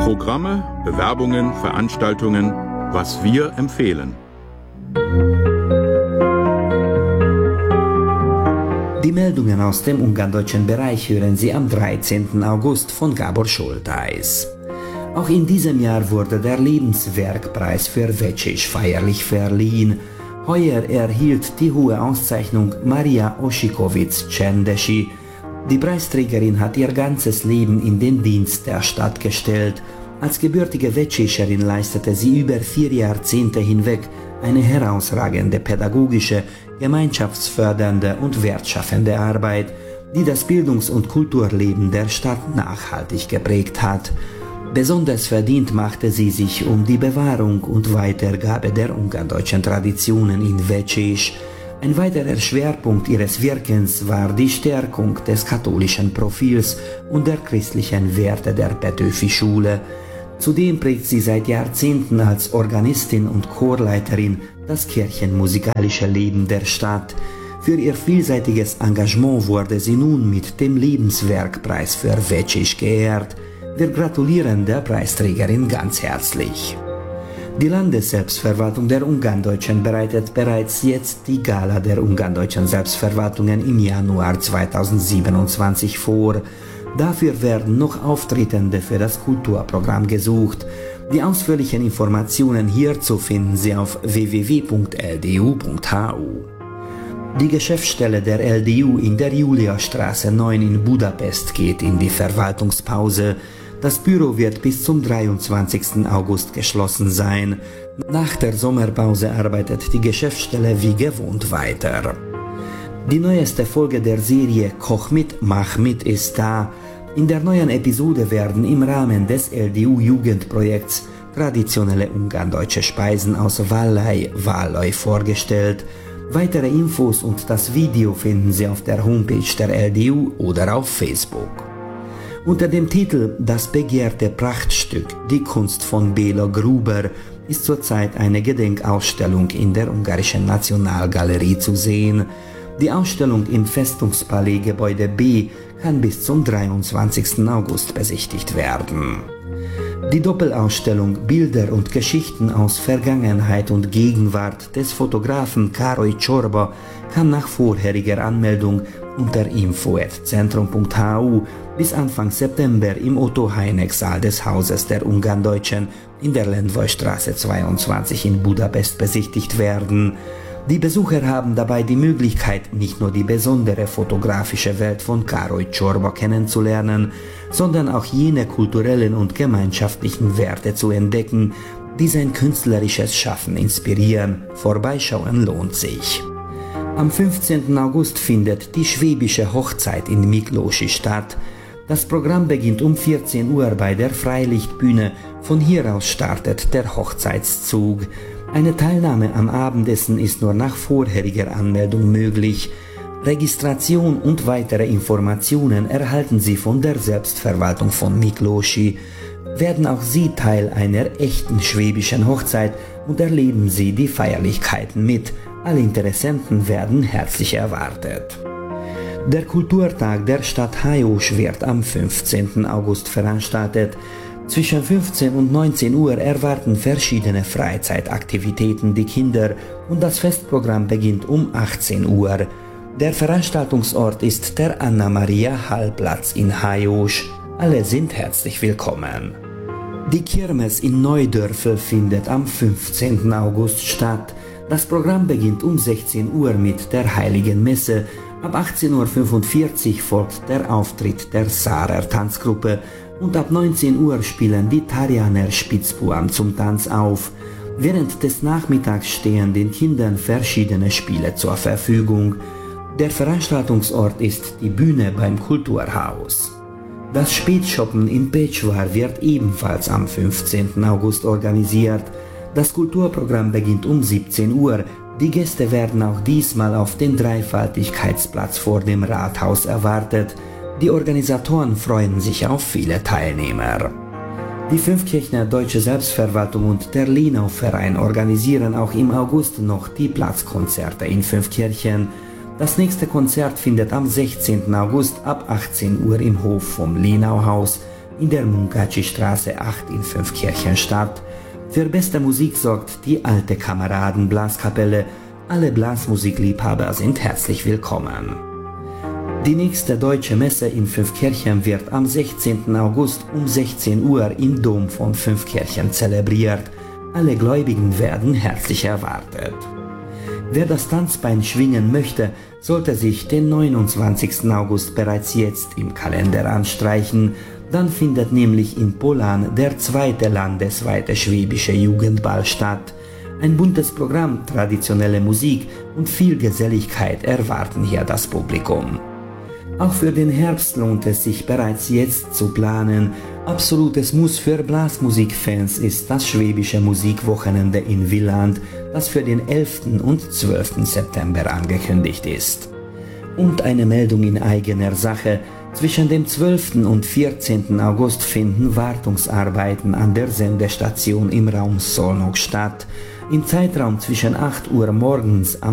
Programme, Bewerbungen, Veranstaltungen, was wir empfehlen. Die Meldungen aus dem ungarndeutschen Bereich hören Sie am 13. August von Gábor Soltáis. Auch in diesem Jahr wurde der Lebenswerkpreis für Vecsés feierlich verliehen. Heuer erhielt die hohe Auszeichnung Maria Osikowicz-Csendesi. Die Preisträgerin hat ihr ganzes Leben in den Dienst der Stadt gestellt. Als gebürtige Vecséserin leistete sie über 4 Jahrzehnte hinweg eine herausragende pädagogische, gemeinschaftsfördernde und wertschaffende Arbeit, die das Bildungs- und Kulturleben der Stadt nachhaltig geprägt hat. Besonders verdient machte sie sich um die Bewahrung und Weitergabe der ungarndeutschen Traditionen in Vecsés. Ein weiterer Schwerpunkt ihres Wirkens war die Stärkung des katholischen Profils und der christlichen Werte der Petőfi-Schule. Zudem prägt sie seit Jahrzehnten als Organistin und Chorleiterin das kirchenmusikalische Leben der Stadt. Für ihr vielseitiges Engagement wurde sie nun mit dem Lebenswerkpreis für Vecsés geehrt. Wir gratulieren der Preisträgerin ganz herzlich. Die Landesselbstverwaltung der Ungarndeutschen bereitet bereits jetzt die Gala der Ungarndeutschen Selbstverwaltungen im Januar 2027 vor. Dafür werden noch Auftretende für das Kulturprogramm gesucht. Die ausführlichen Informationen hierzu finden Sie auf www.ldu.hu. Die Geschäftsstelle der LDU in der Juliastraße 9 in Budapest geht in die Verwaltungspause. Das Büro wird bis zum 23. August geschlossen sein. Nach der Sommerpause arbeitet die Geschäftsstelle wie gewohnt weiter. Die neueste Folge der Serie Koch mit, mach mit ist da. In der neuen Episode werden im Rahmen des LDU-Jugendprojekts traditionelle ungarndeutsche Speisen aus Vallai vorgestellt. Weitere Infos und das Video finden Sie auf der Homepage der LDU oder auf Facebook. Unter dem Titel »Das begehrte Prachtstück – Die Kunst von Béla Gruber« ist zurzeit eine Gedenkausstellung in der Ungarischen Nationalgalerie zu sehen. Die Ausstellung im Festungspalais Gebäude B kann bis zum 23. August besichtigt werden. Die Doppelausstellung Bilder und Geschichten aus Vergangenheit und Gegenwart des Fotografen Károly Csorba kann nach vorheriger Anmeldung unter info@centrum.hu bis Anfang September im Otto-Heineck-Saal des Hauses der Ungarndeutschen in der Lendvai-Straße 22 in Budapest besichtigt werden. Die Besucher haben dabei die Möglichkeit, nicht nur die besondere fotografische Welt von Károly Csorba kennenzulernen, sondern auch jene kulturellen und gemeinschaftlichen Werte zu entdecken, die sein künstlerisches Schaffen inspirieren. Vorbeischauen lohnt sich. Am 15. August findet die schwäbische Hochzeit in Miklósi statt. Das Programm beginnt um 14 Uhr bei der Freilichtbühne. Von hier aus startet der Hochzeitszug. Eine Teilnahme am Abendessen ist nur nach vorheriger Anmeldung möglich. Registration und weitere Informationen erhalten Sie von der Selbstverwaltung von Miklósi. Werden auch Sie Teil einer echten schwäbischen Hochzeit und erleben Sie die Feierlichkeiten mit. Alle Interessenten werden herzlich erwartet. Der Kulturtag der Stadt Hajós wird am 15. August veranstaltet. Zwischen 15 und 19 Uhr erwarten verschiedene Freizeitaktivitäten die Kinder und das Festprogramm beginnt um 18 Uhr. Der Veranstaltungsort ist der Anna-Maria-Hall-Platz in Hajós. Alle sind herzlich willkommen. Die Kirmes in Neudörfel findet am 15. August statt. Das Programm beginnt um 16 Uhr mit der Heiligen Messe. Ab 18:45 Uhr folgt der Auftritt der Saarer Tanzgruppe und ab 19 Uhr spielen die Tarianer Spitzbuben zum Tanz auf. Während des Nachmittags stehen den Kindern verschiedene Spiele zur Verfügung. Der Veranstaltungsort ist die Bühne beim Kulturhaus. Das Spätshoppen in Pécsvár wird ebenfalls am 15. August organisiert. Das Kulturprogramm beginnt um 17 Uhr. Die Gäste werden auch diesmal auf den Dreifaltigkeitsplatz vor dem Rathaus erwartet. Die Organisatoren freuen sich auf viele Teilnehmer. Die Fünfkirchner Deutsche Selbstverwaltung und der Lenau-Verein organisieren auch im August noch die Platzkonzerte in Fünfkirchen. Das nächste Konzert findet am 16. August ab 18 Uhr im Hof vom Lenauhaus in der Munkacsy-Straße 8 in Fünfkirchen statt. Für beste Musik sorgt die Alte Kameraden Blaskapelle. Alle Blasmusikliebhaber sind herzlich willkommen. Die nächste Deutsche Messe in Fünfkirchen wird am 16. August um 16 Uhr im Dom von Fünfkirchen zelebriert. Alle Gläubigen werden herzlich erwartet. Wer das Tanzbein schwingen möchte, sollte sich den 29. August bereits jetzt im Kalender anstreichen. Dann findet nämlich in Polan der zweite landesweite schwäbische Jugendball statt. Ein buntes Programm, traditionelle Musik und viel Geselligkeit erwarten hier das Publikum. Auch für den Herbst lohnt es sich bereits jetzt zu planen. Absolutes Muss für Blasmusikfans ist das Schwäbische Musikwochenende in Villанд, das für den 11. und 12. September angekündigt ist. Und eine Meldung in eigener Sache: Zwischen dem 12. und 14. August finden Wartungsarbeiten an der Sendestation im Raum Szolnok statt. Im Zeitraum zwischen 8 Uhr morgens am